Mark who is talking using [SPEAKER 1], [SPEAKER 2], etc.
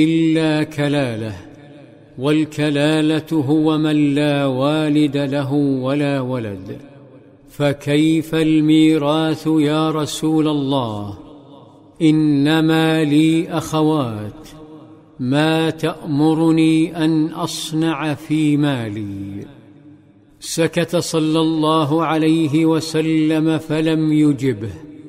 [SPEAKER 1] إلا كلاله، والكلالة هو من لا والد له ولا ولد، فكيف الميراث يا رسول الله؟ إنما لي أخوات، ما تأمرني أن أصنع في مالي؟ سكت صلى الله عليه وسلم فلم يجبه،